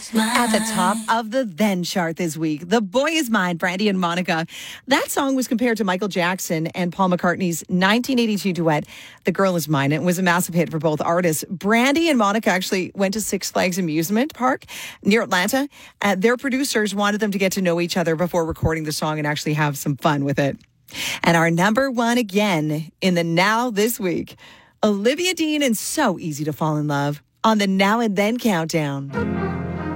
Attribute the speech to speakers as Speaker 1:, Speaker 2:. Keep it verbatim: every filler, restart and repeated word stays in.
Speaker 1: At the top of the Then chart this week, The Boy Is Mine, Brandy and Monica. That song was compared to Michael Jackson and Paul McCartney's nineteen eighty-two duet, The Girl Is Mine. It was a massive hit for both artists. Brandy and Monica actually went to Six Flags Amusement Park near Atlanta. Uh, their producers wanted them to get to know each other before recording the song and actually have some fun with it. And our number one again in the Now this week, Olivia Dean and So Easy to Fall in Love on the Now and Then Countdown.